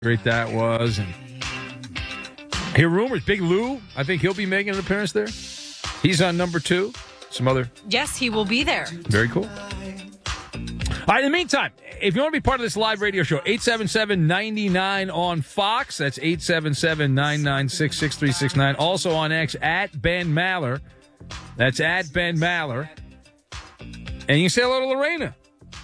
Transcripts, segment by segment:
Great that was. And hear rumors, Big Lou, I think he'll be making an appearance there. He's on number 2. Some other. Yes, he will be there. Very cool. All right, in the meantime, if you want to be part of this live radio show, 877-99 on Fox. That's 877-996-6369. Also on X, at Ben Maller. That's at Ben Maller. And you can say hello to Lorena.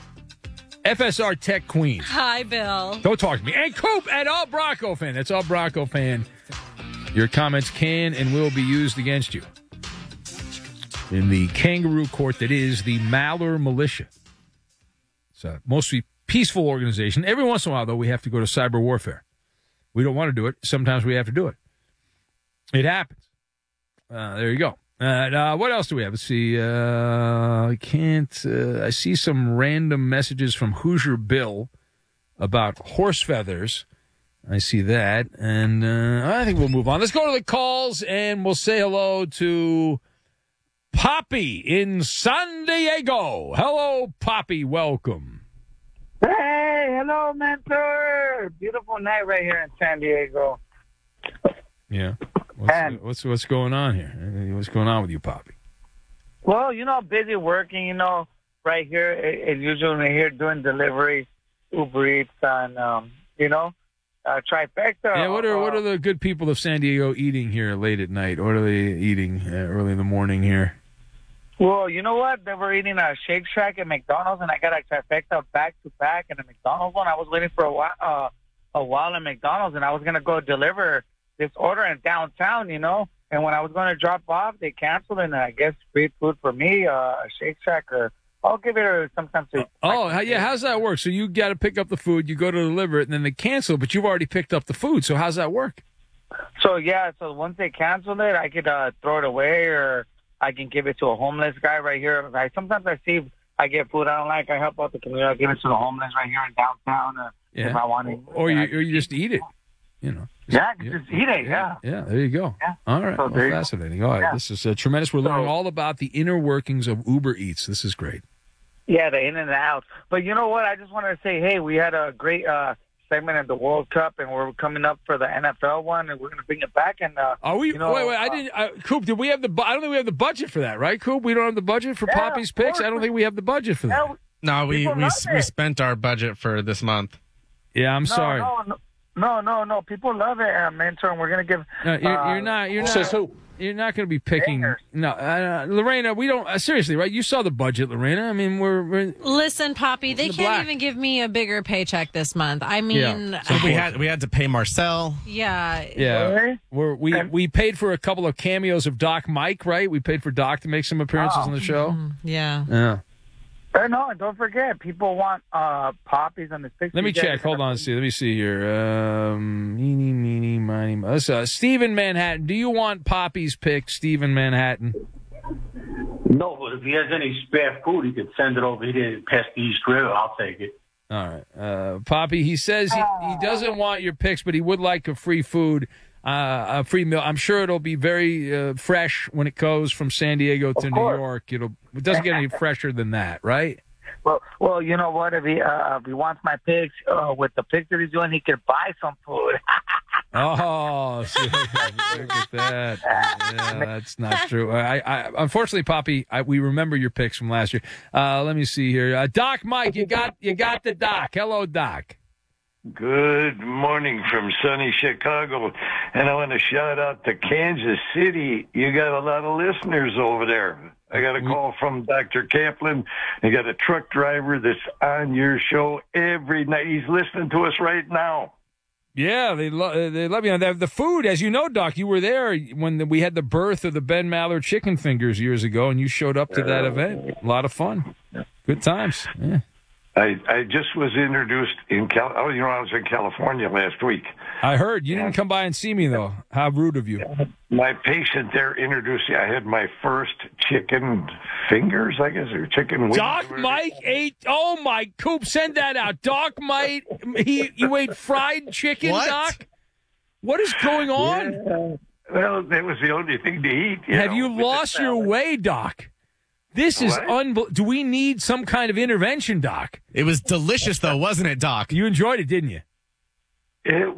FSR Tech Queen. Hi, Bill. Don't talk to me. And Coop at All Bronco Fan. That's All Bronco Fan. Your comments can and will be used against you in the kangaroo court that is the Maller Militia. It's a mostly peaceful organization. Every once in a while, though, we have to go to cyber warfare. We don't want to do it. Sometimes we have to do it. It happens. There you go. What else do we have? Let's see. I see some random messages from Hoosier Bill about horse feathers. I see that. And I think we'll move on. Let's go to the calls, and we'll say hello to Poppy in San Diego. Hello, Poppy. Welcome. Hey, hello, mentor. Beautiful night right here in San Diego. Yeah. What's going on here? What's going on with you, Poppy? Well, busy working, right here. It's usually when here doing deliveries, Uber Eats, and, Trifecta. Yeah, what are the good people of San Diego eating here late at night? What are they eating early in the morning here? Well, you know what? They were eating a Shake Shack at McDonald's, and I got a Trifecta back-to-back in a McDonald's one. I was waiting for a while at McDonald's, and I was going to go deliver this order in downtown, and when I was going to drop off, they canceled, and I guess free food for me, a Shake Shack, or I'll give it sometime to. Yeah, how's that work? So you got to pick up the food, you go to deliver it, and then they cancel, but you've already picked up the food, so how's that work? So once they canceled it, I could throw it away, or I can give it to a homeless guy right here. Sometimes I see I get food I don't like, I help out the community, I give it to the homeless right here in downtown, if I want to. Or you just eat it, just eat it, yeah. Yeah, there you go. Yeah. All right, So fascinating. All right, yeah. This is tremendous. We're learning all about the inner workings of Uber Eats. This is great. Yeah, the in and out. But you know what? I just wanted to say, hey, we had a great segment at the World Cup, and we're coming up for the NFL one, and we're going to bring it back. And are we? Wait! Coop, did we have the? I don't think we have the budget for that, right, Coop? We don't have the budget for Poppy's picks. I don't think we have the budget for that. No, we spent our budget for this month. Yeah, I'm sorry. No. People love it, mentor. And we're going to give. You're not. Says who? You're not going to be picking. No, Lorena. We don't. Seriously, right? You saw the budget, Lorena. I mean, we're Listen, Poppy. They can't even give me a bigger paycheck this month. I mean, so we had to pay Marcel. Yeah. We paid for a couple of cameos of Doc Mike, right? We paid for Doc to make some appearances on the show. Yeah. No, and don't forget, people want poppies on the 60s. Let me check. Hold on. Let me see here. Meeny, miny. Stephen Manhattan. Do you want Poppy's pick, Stephen Manhattan? No, but if he has any spare food, he could send it over here past the East River. I'll take it. All right. Poppy, he says he doesn't want your picks, but he would like a free food, a free meal. I'm sure it'll be very fresh when it goes from San Diego to New York. It doesn't get any fresher than that, right? Well, you know what? If he wants my picks with the picks that he's doing, he could buy some food. Oh, look at that. Yeah, that's not true. I unfortunately, Poppy, we remember your picks from last year. Let me see here. Doc Mike, you got the Doc. Hello, Doc. Good morning from sunny Chicago, and I want to shout out to Kansas City. You got a lot of listeners over there. I got a call from Dr. Kaplan. I got a truck driver that's on your show every night. He's listening to us right now. Yeah, they love you. The food, as you know, Doc, you were there when we had the birth of the Ben Maller chicken fingers years ago, and you showed up to that event. A lot of fun. Good times. Yeah. I just was introduced in I was in California last week. I heard. You didn't come by and see me, though. How rude of you. My patient there introduced me. I had my first chicken fingers, I guess, or chicken wings. Doc Mike ate. Oh, my Coop, send that out. Doc Mike, you ate fried chicken, what? Doc? What is going on? Yeah. Well, that was the only thing to eat. Have you lost your way, Doc? This is unbelievable. Do we need some kind of intervention, Doc? It was delicious, though, wasn't it, Doc? You enjoyed it, didn't you? It